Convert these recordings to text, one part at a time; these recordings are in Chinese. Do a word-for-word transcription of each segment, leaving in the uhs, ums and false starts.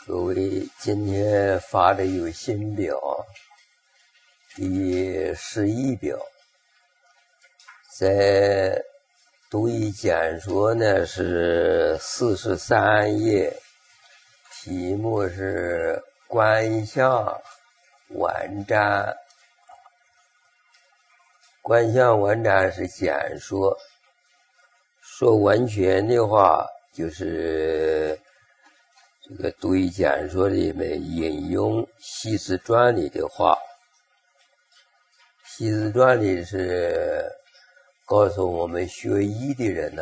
各位，今天发的有新表，第十一表，在读一简说呢是四十三页，题目是观相完瞻。观相完瞻是简说，说完全的话就是这个读一简说里面引用西子传里的话。西子传里是告诉我们学医的人呢，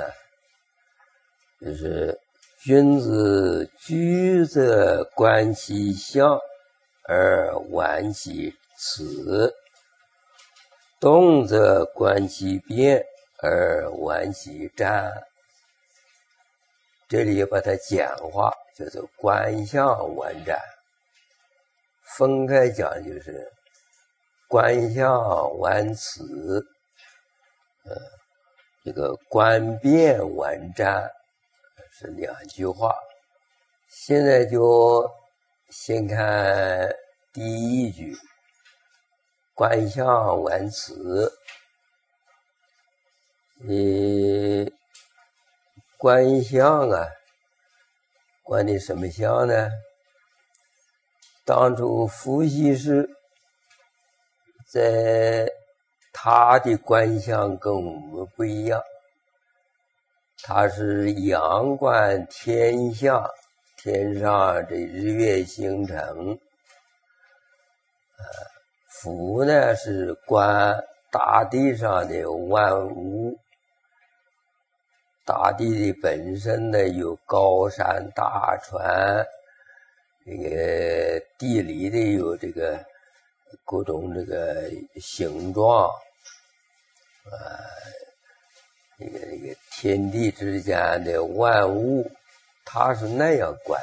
就是君子居则观其相而完其辞，动则观其变而完其瞻。这里把它简化，叫做观相完瞻。分开讲就是观相完辞，呃，这个观变完瞻是两句话。现在就先看第一句，观相完辞。呃，观相啊，观的什么相呢？当初伏羲氏在他的观相跟我们不一样，他是仰观天象，天上的日月星辰。呃，伏呢是观大地上的万物。大地的本身呢有高山大川，这个地理的有这个各种这个形状，呃，这个这个天地之间的万物，他是那样观。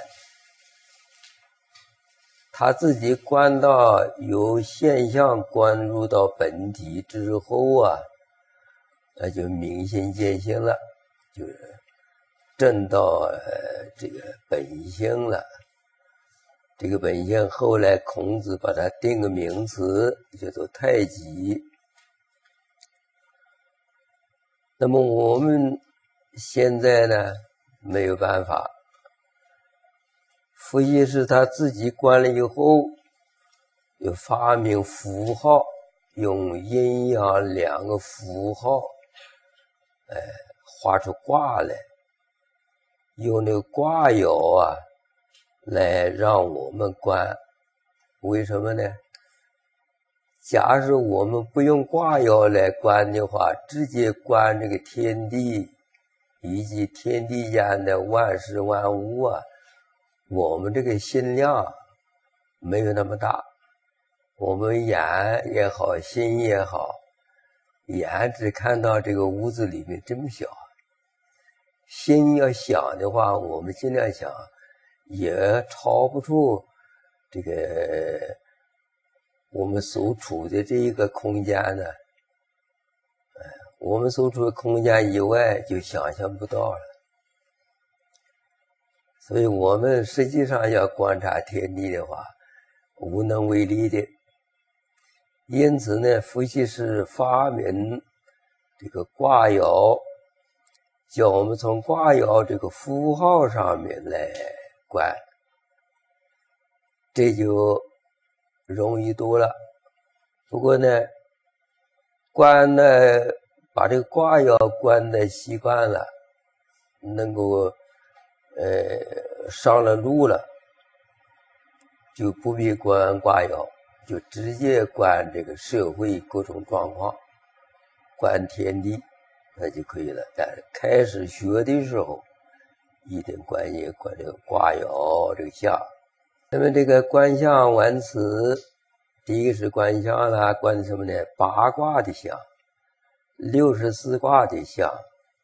他自己观到由现象观入到本体之后啊，那就明心见性了，就是证到、呃、这个本性了。这个本性后来孔子把它定个名词，叫做太极。那么我们现在呢没有办法，伏羲氏他自己观了以后，又发明符号，用阴阳两个符号，哎，画出卦来，用那个卦爻啊来让我们观。为什么呢？假使我们不用卦爻来观的话，直接观这个天地以及天地间的万事万物啊，我们这个心量没有那么大，我们眼也好，心也好，眼只看到这个屋子里面这么小，心要想的话，我们尽量想，也超不出这个我们所处的这一个空间呢。我们所处的空间以外就想象不到了。所以我们实际上要观察天地的话，无能为力的。因此呢，伏羲氏发明这个卦爻，叫我们从卦爻这个符号上面来观，这就容易多了。不过呢，观呢，把这个卦爻观的习惯了，能够呃上了路了，就不必观卦爻，就直接观这个社会各种状况，观天地，那就可以了。但是开始学的时候，一定观也观这个卦爻这个象。那么这个观相完辞，第一个是观相啦，观什么呢？八卦的相，六十四卦的相，